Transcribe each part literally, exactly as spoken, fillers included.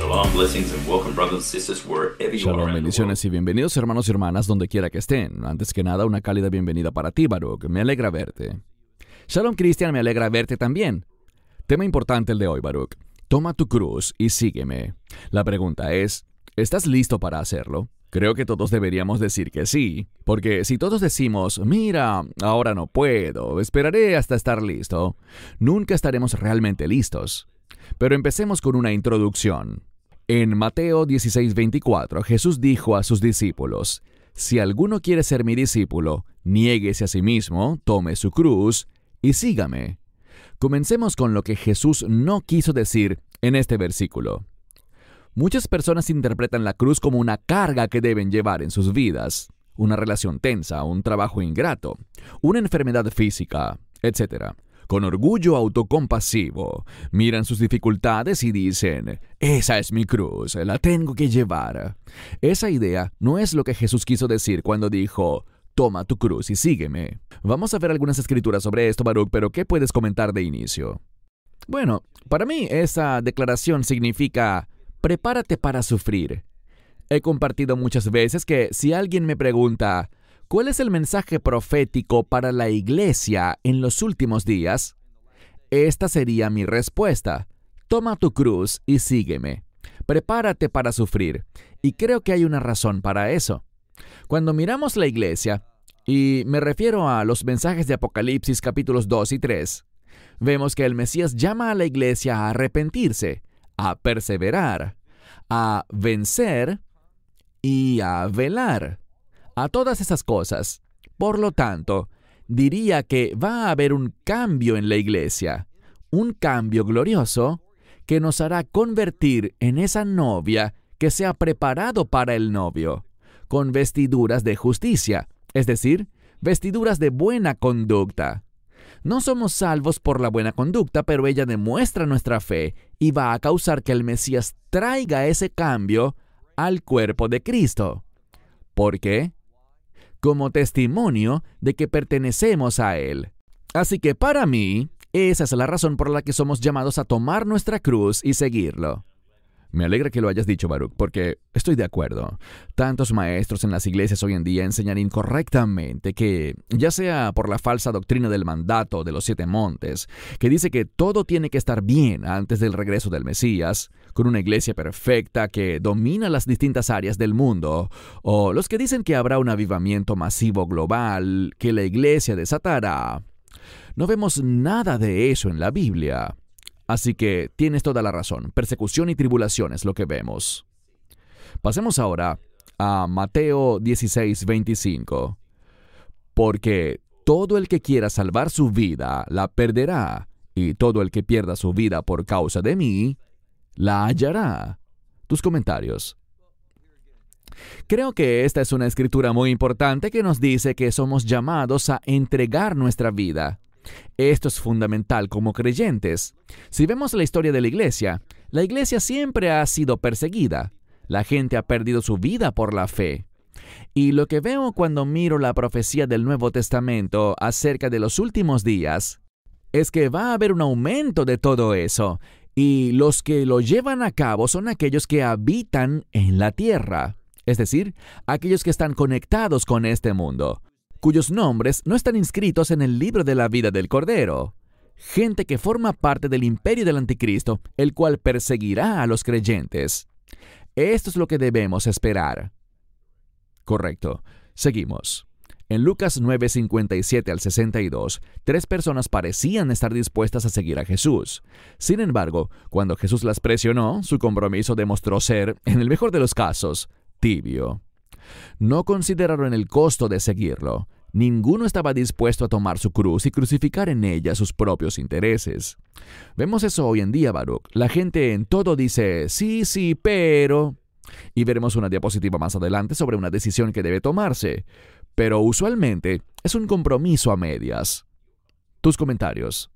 Shalom, blessings, and welcome, brothers and sisters, wherever you are Shalom, around the world. bendiciones y bienvenidos hermanos y hermanas donde quiera que estén. Antes que nada, una cálida bienvenida para ti, Baruch. Me alegra verte. Shalom, Cristian, me alegra verte también. Tema importante el de hoy, Baruch. Toma tu cruz y sígueme. La pregunta es, ¿estás listo para hacerlo? Creo que todos deberíamos decir que sí, porque si todos decimos, mira, ahora no puedo, esperaré hasta estar listo, nunca estaremos realmente listos. Pero empecemos con una introducción. En Mateo dieciséis veinticuatro, Jesús dijo a sus discípulos, si alguno quiere ser mi discípulo, niéguese a sí mismo, tome su cruz y sígame. Comencemos con lo que Jesús no quiso decir en este versículo. Muchas personas interpretan la cruz como una carga que deben llevar en sus vidas, una relación tensa, un trabajo ingrato, una enfermedad física, etcétera. Con orgullo autocompasivo, miran sus dificultades y dicen, esa es mi cruz, la tengo que llevar. Esa idea no es lo que Jesús quiso decir cuando dijo, toma tu cruz y sígueme. Vamos a ver algunas escrituras sobre esto, Baruch, pero ¿qué puedes comentar de inicio? Bueno, para mí esa declaración significa, prepárate para sufrir. He compartido muchas veces que si alguien me pregunta, ¿cuál es el mensaje profético para la iglesia en los últimos días? Esta sería mi respuesta. Toma tu cruz y sígueme. Prepárate para sufrir. Y creo que hay una razón para eso. Cuando miramos la iglesia, y me refiero a los mensajes de Apocalipsis capítulos dos y tres, vemos que el Mesías llama a la iglesia a arrepentirse, a perseverar, a vencer y a velar. A todas esas cosas. Por lo tanto, diría que va a haber un cambio en la iglesia, un cambio glorioso que nos hará convertir en esa novia que se ha preparado para el novio, con vestiduras de justicia, es decir, vestiduras de buena conducta. No somos salvos por la buena conducta, pero ella demuestra nuestra fe y va a causar que el Mesías traiga ese cambio al cuerpo de Cristo. ¿Por qué? Como testimonio de que pertenecemos a Él. Así que para mí, esa es la razón por la que somos llamados a tomar nuestra cruz y seguirlo. Me alegra que lo hayas dicho, Baruch, porque estoy de acuerdo. Tantos maestros en las iglesias hoy en día enseñan incorrectamente que, ya sea por la falsa doctrina del mandato de los siete montes, que dice que todo tiene que estar bien antes del regreso del Mesías, con una iglesia perfecta que domina las distintas áreas del mundo, o los que dicen que habrá un avivamiento masivo global que la iglesia desatará. No vemos nada de eso en la Biblia. Así que tienes toda la razón. Persecución y tribulación es lo que vemos. Pasemos ahora a Mateo dieciséis veinticinco. Porque todo el que quiera salvar su vida la perderá, y todo el que pierda su vida por causa de mí la hallará. Tus comentarios. Creo que esta es una escritura muy importante que nos dice que somos llamados a entregar nuestra vida. Esto es fundamental como creyentes. Si vemos la historia de la iglesia, la iglesia siempre ha sido perseguida. La gente ha perdido su vida por la fe. Y lo que veo cuando miro la profecía del Nuevo Testamento acerca de los últimos días es que va a haber un aumento de todo eso, y los que lo llevan a cabo son aquellos que habitan en la tierra, es decir, aquellos que están conectados con este mundo, cuyos nombres no están inscritos en el libro de la vida del Cordero. Gente que forma parte del imperio del Anticristo, el cual perseguirá a los creyentes. Esto es lo que debemos esperar. Correcto. Seguimos. En Lucas nueve, cincuenta y siete al sesenta y dos, tres personas parecían estar dispuestas a seguir a Jesús. Sin embargo, cuando Jesús las presionó, su compromiso demostró ser, en el mejor de los casos, tibio. No consideraron el costo de seguirlo. Ninguno estaba dispuesto a tomar su cruz y crucificar en ella sus propios intereses. Vemos eso hoy en día, Baruch. La gente en todo dice, sí, sí, pero... Y veremos una diapositiva más adelante sobre una decisión que debe tomarse. Pero usualmente es un compromiso a medias. Tus comentarios.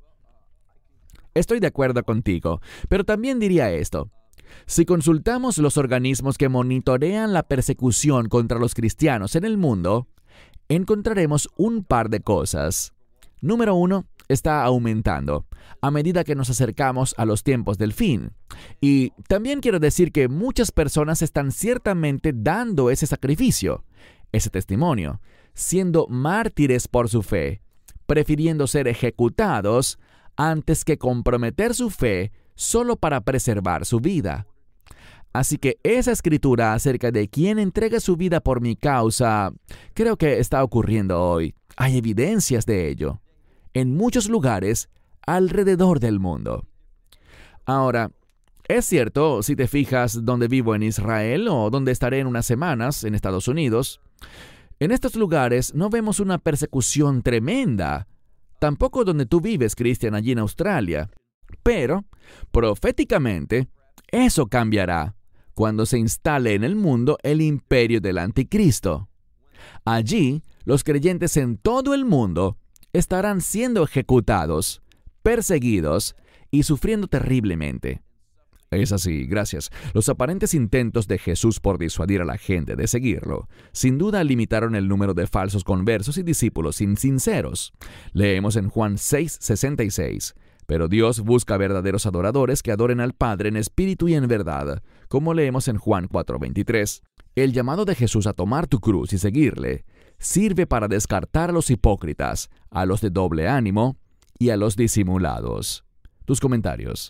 Estoy de acuerdo contigo, pero también diría esto. Si consultamos los organismos que monitorean la persecución contra los cristianos en el mundo, encontraremos un par de cosas. Número uno, está aumentando a medida que nos acercamos a los tiempos del fin. Y también quiero decir que muchas personas están ciertamente dando ese sacrificio, ese testimonio, siendo mártires por su fe, prefiriendo ser ejecutados antes que comprometer su fe solo para preservar su vida. Así que esa escritura acerca de quien entrega su vida por mi causa, creo que está ocurriendo hoy. Hay evidencias de ello en muchos lugares alrededor del mundo. Ahora, es cierto, si te fijas donde vivo en Israel o donde estaré en unas semanas en Estados Unidos, en estos lugares no vemos una persecución tremenda. Tampoco donde tú vives, Cristian, allí en Australia. Pero, proféticamente, eso cambiará cuando se instale en el mundo el imperio del anticristo. Allí, los creyentes en todo el mundo estarán siendo ejecutados, perseguidos y sufriendo terriblemente. Es así, gracias. Los aparentes intentos de Jesús por disuadir a la gente de seguirlo, sin duda limitaron el número de falsos conversos y discípulos insinceros. Leemos en Juan seis, sesenta y seis. Pero Dios busca verdaderos adoradores que adoren al Padre en espíritu y en verdad, como leemos en Juan cuatro, veintitrés. El llamado de Jesús a tomar tu cruz y seguirle sirve para descartar a los hipócritas, a los de doble ánimo y a los disimulados. Tus comentarios.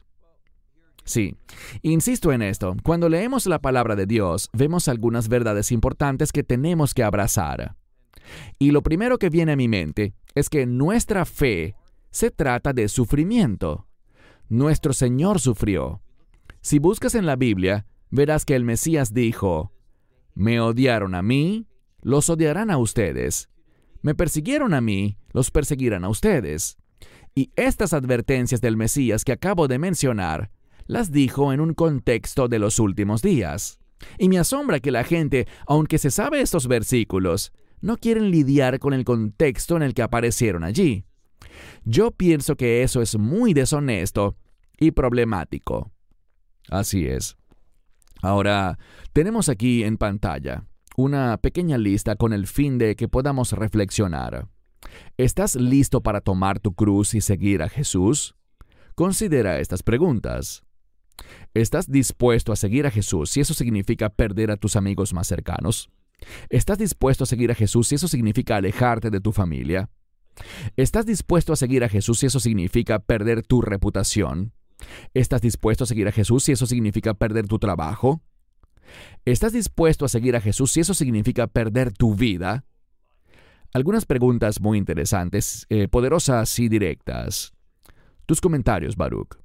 Sí, insisto en esto. Cuando leemos la palabra de Dios, vemos algunas verdades importantes que tenemos que abrazar. Y lo primero que viene a mi mente es que nuestra fe se trata de sufrimiento. Nuestro Señor sufrió. Si buscas en la Biblia, verás que el Mesías dijo: me odiaron a mí, los odiarán a ustedes. Me persiguieron a mí, los perseguirán a ustedes. Y estas advertencias del Mesías que acabo de mencionar, las dijo en un contexto de los últimos días. Y me asombra que la gente, aunque se sabe estos versículos, no quieren lidiar con el contexto en el que aparecieron allí. Yo pienso que eso es muy deshonesto y problemático. Así es. Ahora, tenemos aquí en pantalla una pequeña lista con el fin de que podamos reflexionar. ¿Estás listo para tomar tu cruz y seguir a Jesús? Considera estas preguntas. ¿Estás dispuesto a seguir a Jesús si eso significa perder a tus amigos más cercanos? ¿Estás dispuesto a seguir a Jesús si eso significa alejarte de tu familia? ¿Estás dispuesto a seguir a Jesús si eso significa perder tu reputación? ¿Estás dispuesto a seguir a Jesús si eso significa perder tu trabajo? ¿Estás dispuesto a seguir a Jesús si eso significa perder tu vida? Algunas preguntas muy interesantes, eh, poderosas y directas. Tus comentarios, Baruch.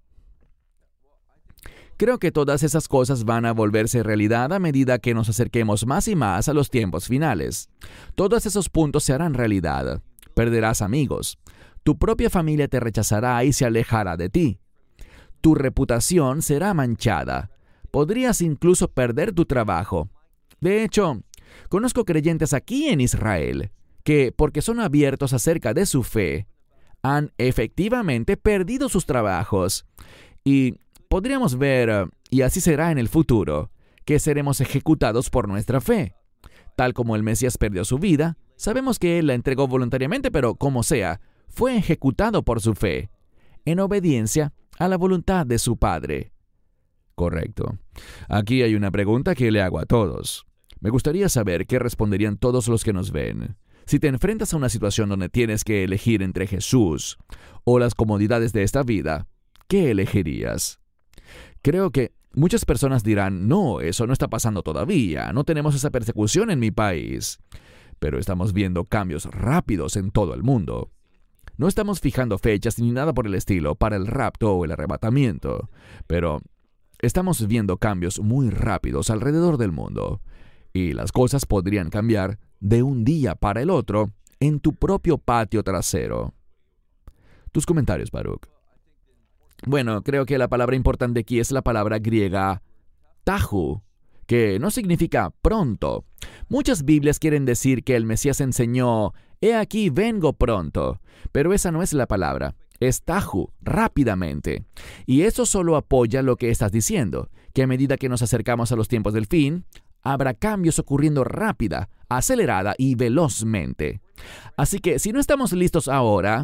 Creo que todas esas cosas van a volverse realidad a medida que nos acerquemos más y más a los tiempos finales. Todos esos puntos se harán realidad. Perderás amigos. Tu propia familia te rechazará y se alejará de ti. Tu reputación será manchada. Podrías incluso perder tu trabajo. De hecho, conozco creyentes aquí en Israel que, porque son abiertos acerca de su fe, han efectivamente perdido sus trabajos. Y podríamos ver, y así será en el futuro, que seremos ejecutados por nuestra fe. Tal como el Mesías perdió su vida, sabemos que Él la entregó voluntariamente, pero como sea, fue ejecutado por su fe, en obediencia a la voluntad de su Padre. Correcto. Aquí hay una pregunta que le hago a todos. Me gustaría saber qué responderían todos los que nos ven. Si te enfrentas a una situación donde tienes que elegir entre Jesús o las comodidades de esta vida, ¿qué elegirías? Creo que muchas personas dirán, no, eso no está pasando todavía, no tenemos esa persecución en mi país. Pero estamos viendo cambios rápidos en todo el mundo. No estamos fijando fechas ni nada por el estilo para el rapto o el arrebatamiento, pero estamos viendo cambios muy rápidos alrededor del mundo, y las cosas podrían cambiar de un día para el otro en tu propio patio trasero. Tus comentarios, Baruch. Bueno, creo que la palabra importante aquí es la palabra griega tahu, que no significa pronto. Muchas Biblias quieren decir que el Mesías enseñó, «He aquí, vengo pronto», pero esa no es la palabra. Es tahu, rápidamente. Y eso solo apoya lo que estás diciendo, que a medida que nos acercamos a los tiempos del fin, habrá cambios ocurriendo rápida, acelerada y velozmente. Así que si no estamos listos ahora,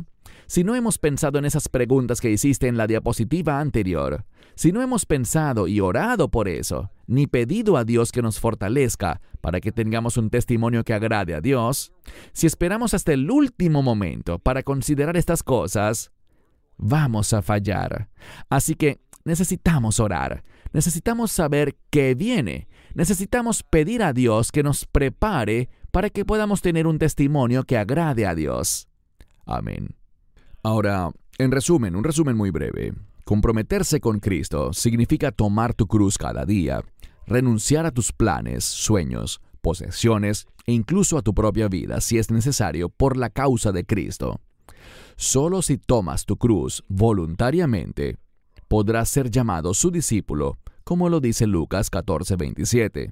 si no hemos pensado en esas preguntas que hiciste en la diapositiva anterior, si no hemos pensado y orado por eso, ni pedido a Dios que nos fortalezca para que tengamos un testimonio que agrade a Dios, si esperamos hasta el último momento para considerar estas cosas, vamos a fallar. Así que necesitamos orar, necesitamos saber qué viene, necesitamos pedir a Dios que nos prepare para que podamos tener un testimonio que agrade a Dios. Amén. Ahora, en resumen, un resumen muy breve. Comprometerse con Cristo significa tomar tu cruz cada día, renunciar a tus planes, sueños, posesiones e incluso a tu propia vida, si es necesario, por la causa de Cristo. Solo si tomas tu cruz voluntariamente, podrás ser llamado su discípulo, como lo dice Lucas catorce veintisiete.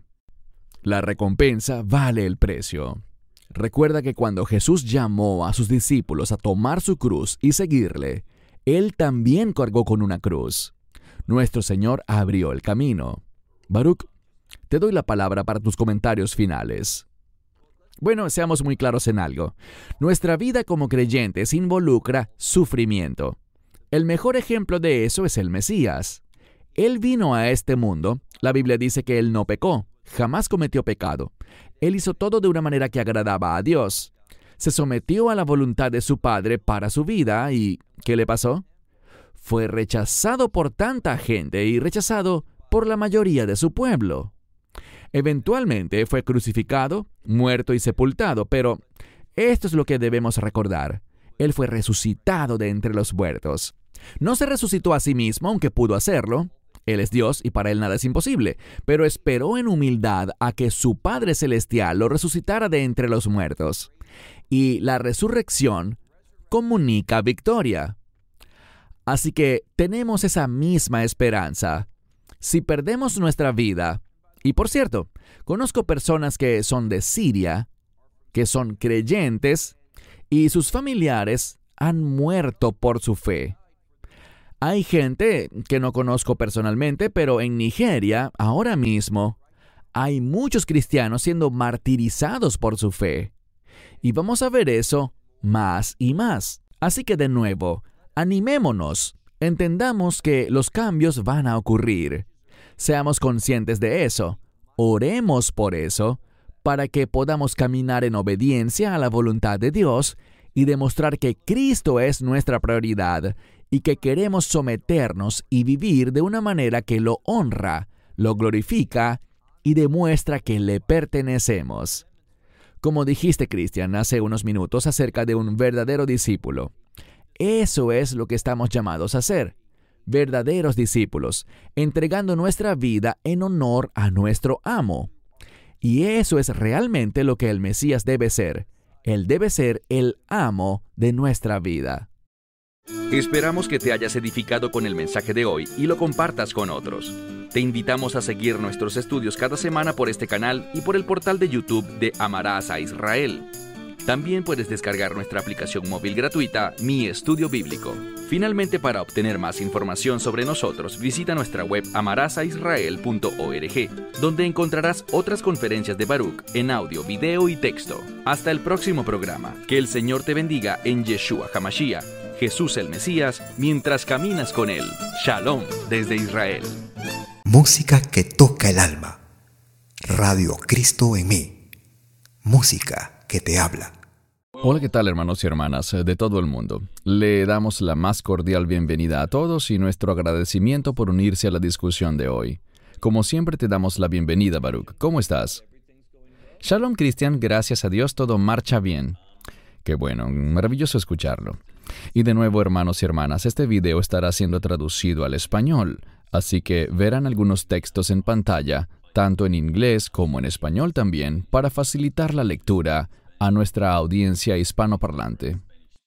La recompensa vale el precio. Recuerda que cuando Jesús llamó a sus discípulos a tomar su cruz y seguirle, Él también cargó con una cruz. Nuestro Señor abrió el camino. Baruch, te doy la palabra para tus comentarios finales. Bueno, seamos muy claros en algo. Nuestra vida como creyentes involucra sufrimiento. El mejor ejemplo de eso es el Mesías. Él vino a este mundo. La Biblia dice que Él no pecó, jamás cometió pecado. Él hizo todo de una manera que agradaba a Dios. Se sometió a la voluntad de su Padre para su vida y ¿qué le pasó? Fue rechazado por tanta gente y rechazado por la mayoría de su pueblo. Eventualmente fue crucificado, muerto y sepultado, pero esto es lo que debemos recordar. Él fue resucitado de entre los muertos. No se resucitó a sí mismo, aunque pudo hacerlo. Él es Dios y para Él nada es imposible, pero esperó en humildad a que su Padre Celestial lo resucitara de entre los muertos. Y la resurrección comunica victoria. Así que tenemos esa misma esperanza. Si perdemos nuestra vida, y por cierto, conozco personas que son de Siria, que son creyentes, y sus familiares han muerto por su fe. Hay gente que no conozco personalmente, pero en Nigeria, ahora mismo, hay muchos cristianos siendo martirizados por su fe. Y vamos a ver eso más y más. Así que de nuevo, animémonos, entendamos que los cambios van a ocurrir. Seamos conscientes de eso, oremos por eso, para que podamos caminar en obediencia a la voluntad de Dios y demostrar que Cristo es nuestra prioridad y que queremos someternos y vivir de una manera que lo honra, lo glorifica y demuestra que le pertenecemos. Como dijiste, Cristian, hace unos minutos acerca de un verdadero discípulo. Eso es lo que estamos llamados a hacer. Verdaderos discípulos, entregando nuestra vida en honor a nuestro amo. Y eso es realmente lo que el Mesías debe ser. Él debe ser el amo de nuestra vida. Esperamos que te hayas edificado con el mensaje de hoy y lo compartas con otros. Te invitamos a seguir nuestros estudios cada semana por este canal y por el portal de YouTube de Amarás a Israel. También puedes descargar nuestra aplicación móvil gratuita, Mi Estudio Bíblico. Finalmente, para obtener más información sobre nosotros, visita nuestra web amarás a israel punto org, donde encontrarás otras conferencias de Baruch en audio, video y texto. Hasta el próximo programa. Que el Señor te bendiga en Yeshua HaMashiach, Jesús el Mesías, mientras caminas con Él. Shalom desde Israel. Música que toca el alma. Radio Cristo en mí. Música que te habla. Hola, ¿qué tal, hermanos y hermanas de todo el mundo? Le damos la más cordial bienvenida a todos y nuestro agradecimiento por unirse a la discusión de hoy. Como siempre, te damos la bienvenida, Baruch. ¿Cómo estás? Shalom, Cristian. Gracias a Dios, todo marcha bien. Qué bueno, maravilloso escucharlo. Y de nuevo, hermanos y hermanas, este video estará siendo traducido al español, así que verán algunos textos en pantalla, tanto en inglés como en español también, para facilitar la lectura a nuestra audiencia hispanoparlante.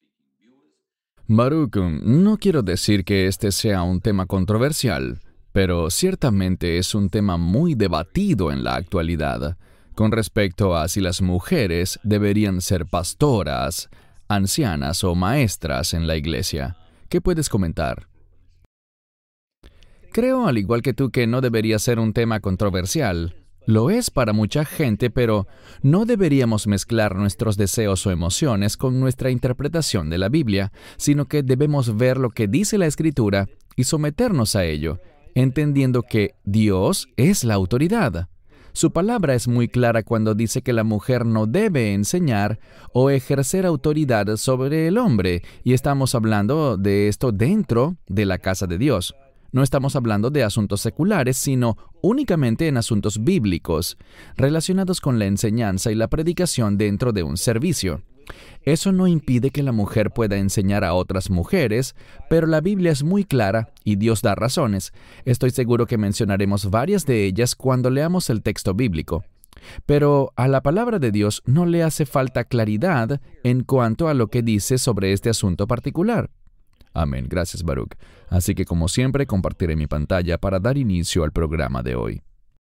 Baruch, no quiero decir que este sea un tema controversial, pero ciertamente es un tema muy debatido en la actualidad, con respecto a si las mujeres deberían ser pastoras, ancianas o maestras en la iglesia. ¿Qué puedes comentar? Creo, al igual que tú, que no debería ser un tema controversial, Lo es para mucha gente, pero no deberíamos mezclar nuestros deseos o emociones con nuestra interpretación de la Biblia, sino que debemos ver lo que dice la Escritura y someternos a ello, entendiendo que Dios es la autoridad. Su palabra es muy clara cuando dice que la mujer no debe enseñar o ejercer autoridad sobre el hombre, y estamos hablando de esto dentro de la casa de Dios. No estamos hablando de asuntos seculares, sino únicamente en asuntos bíblicos, relacionados con la enseñanza y la predicación dentro de un servicio. Eso no impide que la mujer pueda enseñar a otras mujeres, pero la Biblia es muy clara y Dios da razones. Estoy seguro que mencionaremos varias de ellas cuando leamos el texto bíblico. Pero a la palabra de Dios no le hace falta claridad en cuanto a lo que dice sobre este asunto particular. Amén. Gracias, Baruch. Así que, como siempre, compartiré mi pantalla para dar inicio al programa de hoy.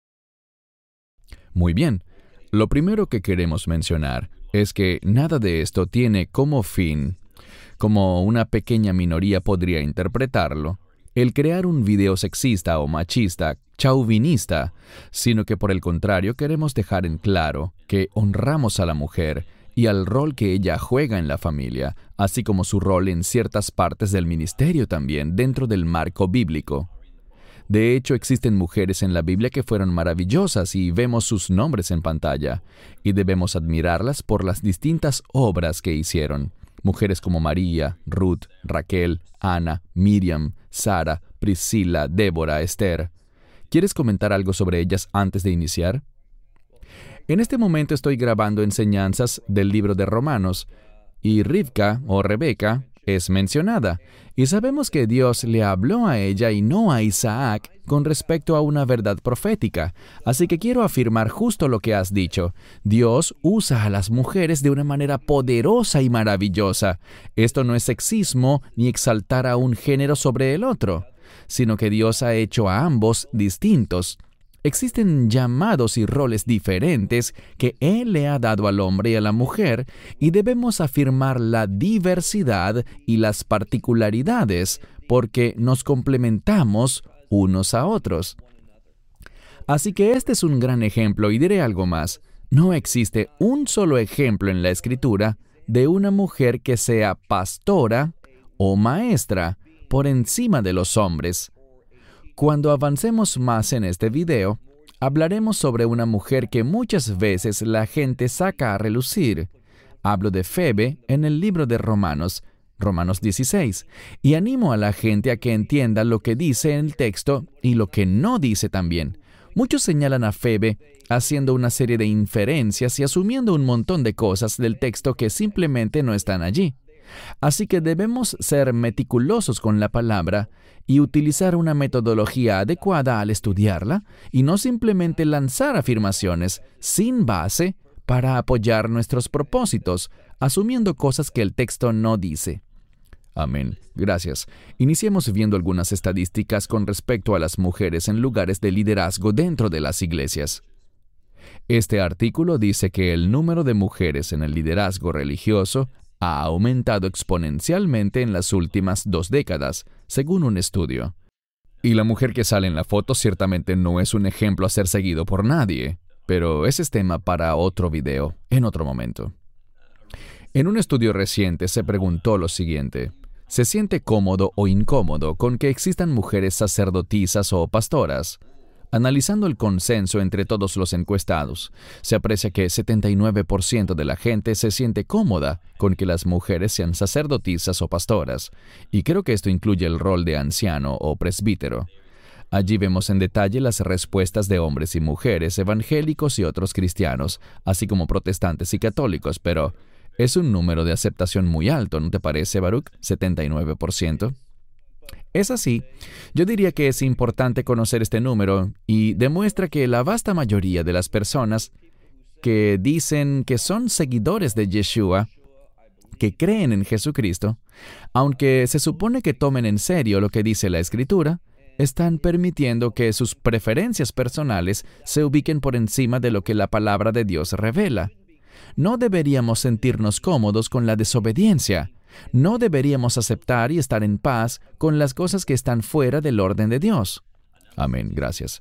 Muy bien. Lo primero que queremos mencionar es que nada de esto tiene como fin, como una pequeña minoría podría interpretarlo, el crear un video sexista o machista, chauvinista, sino que por el contrario queremos dejar en claro que honramos a la mujer y al rol que ella juega en la familia, así como su rol en ciertas partes del ministerio también dentro del marco bíblico. De hecho, existen mujeres en la Biblia que fueron maravillosas y vemos sus nombres en pantalla, y debemos admirarlas por las distintas obras que hicieron. Mujeres como María, Ruth, Raquel, Ana, Miriam, Sara, Priscila, Débora, Esther. ¿Quieres comentar algo sobre ellas antes de iniciar? En este momento estoy grabando enseñanzas del libro de Romanos, y Rivka o Rebeca es mencionada, y sabemos que Dios le habló a ella y no a Isaac con respecto a una verdad profética. Así que quiero afirmar justo lo que has dicho. Dios usa a las mujeres de una manera poderosa y maravillosa. Esto no es sexismo ni exaltar a un género sobre el otro, sino que Dios ha hecho a ambos distintos. Existen llamados y roles diferentes que Él le ha dado al hombre y a la mujer, y debemos afirmar la diversidad y las particularidades, porque nos complementamos unos a otros. Así que este es un gran ejemplo, y diré algo más. No existe un solo ejemplo en la Escritura de una mujer que sea pastora o maestra por encima de los hombres. Cuando avancemos más en este video, hablaremos sobre una mujer que muchas veces la gente saca a relucir. Hablo de Febe en el libro de Romanos, Romanos dieciséis, y animo a la gente a que entienda lo que dice en el texto y lo que no dice también. Muchos señalan a Febe haciendo una serie de inferencias y asumiendo un montón de cosas del texto que simplemente no están allí. Así que debemos ser meticulosos con la palabra y utilizar una metodología adecuada al estudiarla, y no simplemente lanzar afirmaciones sin base para apoyar nuestros propósitos, asumiendo cosas que el texto no dice. Amén. Gracias. Iniciemos viendo algunas estadísticas con respecto a las mujeres en lugares de liderazgo dentro de las iglesias. Este artículo dice que el número de mujeres en el liderazgo religioso ha aumentado exponencialmente en las últimas dos décadas, según un estudio. Y la mujer que sale en la foto ciertamente no es un ejemplo a ser seguido por nadie, pero ese es tema para otro video, en otro momento. En un estudio reciente se preguntó lo siguiente: ¿se siente cómodo o incómodo con que existan mujeres sacerdotisas o pastoras? Analizando el consenso entre todos los encuestados, se aprecia que setenta y nueve por ciento de la gente se siente cómoda con que las mujeres sean sacerdotisas o pastoras, y creo que esto incluye el rol de anciano o presbítero. Allí vemos en detalle las respuestas de hombres y mujeres, evangélicos y otros cristianos, así como protestantes y católicos, pero es un número de aceptación muy alto, ¿no te parece, Baruch? ¿setenta y nueve por ciento? Es así. Yo diría que es importante conocer este número y demuestra que la vasta mayoría de las personas que dicen que son seguidores de Yeshua, que creen en Jesucristo, aunque se supone que tomen en serio lo que dice la Escritura, están permitiendo que sus preferencias personales se ubiquen por encima de lo que la palabra de Dios revela. No deberíamos sentirnos cómodos con la desobediencia. No deberíamos aceptar y estar en paz con las cosas que están fuera del orden de Dios. Amén, gracias.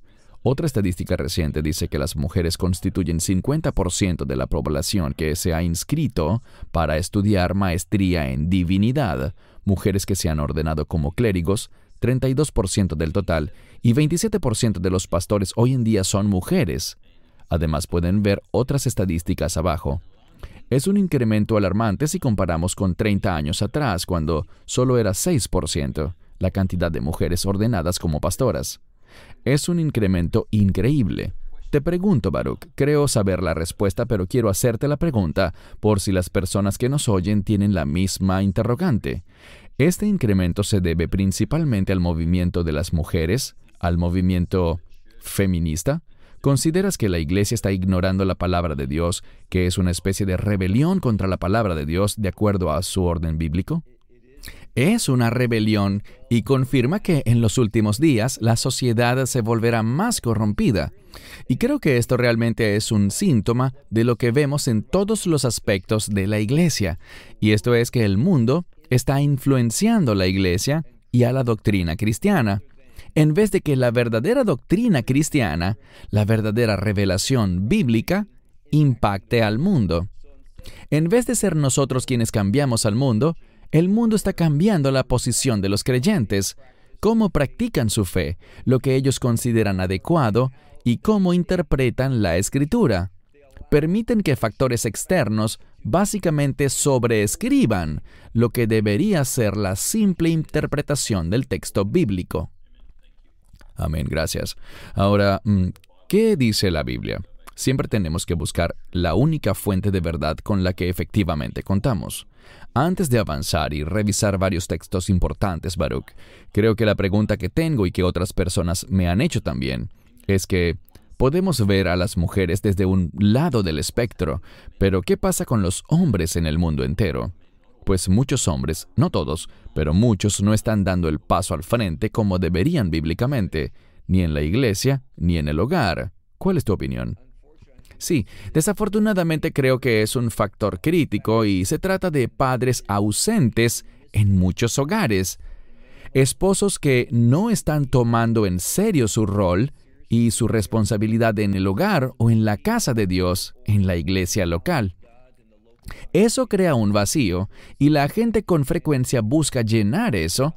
Otra estadística reciente dice que las mujeres constituyen cincuenta por ciento de la población que se ha inscrito para estudiar maestría en divinidad, mujeres que se han ordenado como clérigos, treinta y dos por ciento del total, y veintisiete por ciento de los pastores hoy en día son mujeres. Además, pueden ver otras estadísticas abajo. Es un incremento alarmante si comparamos con treinta años atrás, cuando solo era seis por ciento la cantidad de mujeres ordenadas como pastoras. Es un incremento increíble. Te pregunto, Baruch, creo saber la respuesta, pero quiero hacerte la pregunta por si las personas que nos oyen tienen la misma interrogante. ¿Este incremento se debe principalmente al movimiento de las mujeres, al movimiento feminista? ¿Consideras que la Iglesia está ignorando la palabra de Dios, que es una especie de rebelión contra la palabra de Dios de acuerdo a su orden bíblico? Es una rebelión y confirma que en los últimos días la sociedad se volverá más corrompida. Y creo que esto realmente es un síntoma de lo que vemos en todos los aspectos de la Iglesia. Y esto es que el mundo está influenciando la Iglesia y a la doctrina cristiana, en vez de que la verdadera doctrina cristiana, la verdadera revelación bíblica, impacte al mundo. En vez de ser nosotros quienes cambiamos al mundo, el mundo está cambiando la posición de los creyentes, cómo practican su fe, lo que ellos consideran adecuado y cómo interpretan la Escritura. Permiten que factores externos básicamente sobreescriban lo que debería ser la simple interpretación del texto bíblico. Amén, gracias. Ahora, ¿qué dice la Biblia? Siempre tenemos que buscar la única fuente de verdad con la que efectivamente contamos. Antes de avanzar y revisar varios textos importantes, Baruch, creo que la pregunta que tengo y que otras personas me han hecho también es que podemos ver a las mujeres desde un lado del espectro, pero ¿qué pasa con los hombres en el mundo entero? Pues muchos hombres, no todos, pero muchos no están dando el paso al frente como deberían bíblicamente, ni en la iglesia, ni en el hogar. ¿Cuál es tu opinión? Sí, desafortunadamente creo que es un factor crítico y se trata de padres ausentes en muchos hogares. Esposos que no están tomando en serio su rol y su responsabilidad en el hogar o en la casa de Dios, en la iglesia local. Eso crea un vacío y la gente con frecuencia busca llenar eso